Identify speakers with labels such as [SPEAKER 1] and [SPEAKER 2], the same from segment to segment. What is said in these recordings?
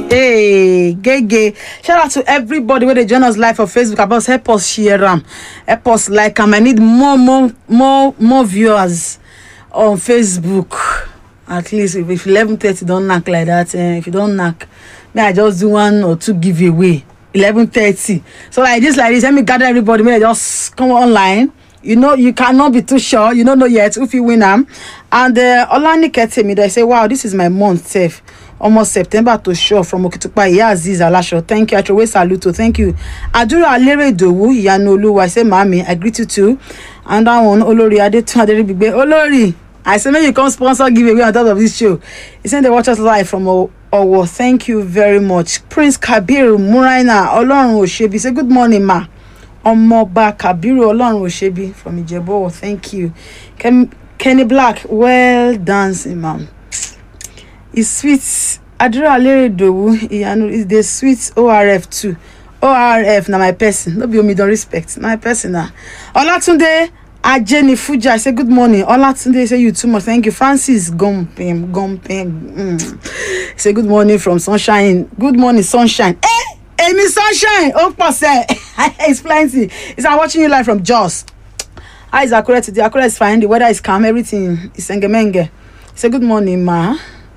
[SPEAKER 1] Hey, Gege. Shout out to everybody where they join us live for Facebook. About help us share them. Help us like them. I need more viewers on Facebook. At least if 11:30 don't knock like that, if you don't knock, may I just do 1 or 2 giveaway. 11:30. So like this, let me gather everybody. May I just come online. You know, you cannot be too sure. You don't know yet if you win them. And Olani Kete me, they say, wow, this is my month, safe. Almost September to show from Okitupa. Aziz Alasho. Thank you. Atrowe Saluto. Thank you. Adura Alere Dowu Yanolu. I say, Mami, I greet you too. And that one, Olori Adetu Aderibigbe. Olori, I say, maybe you come sponsor giveaway on top of this show. He said they watch us live from Owo. Thank you very much. Prince Kabiru Muraina Olorun Oshebi. Say good morning, ma. Omoba Kabiru Olorun Oshebi from Ijebo. Thank you. Kenny Black, well done, Imam. It's sweet. Adura Alere Dowu is the sweet ORF too. ORF na my person. No be me don't respect. My person na. Olatunde Ajeni Fuja, I say good morning. Olatunde say you too much. Thank you. Francis Gompem. Say good morning from Sunshine. Good morning, Sunshine. Amy Sunshine. Oh, say it's plenty. It's I'm watching you live from Jos. How is Akure today? Akure is fine. The weather is calm. Everything is engemenge. Say good morning, ma.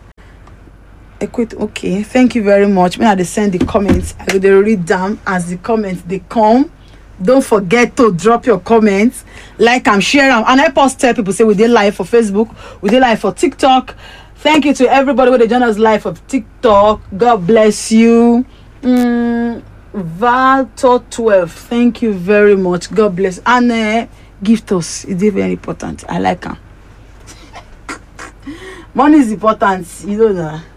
[SPEAKER 1] Okay, thank you very much. When I send the comments, I will read them as the comments they come. Don't forget to drop your comments, like and share them. And I post tell people say we did live for Facebook, we did live for TikTok. Thank you to everybody who they join us live for TikTok. God bless you. Valto12, thank you very much. God bless. And gift us. It's very important. I like them. Money is important, you know that.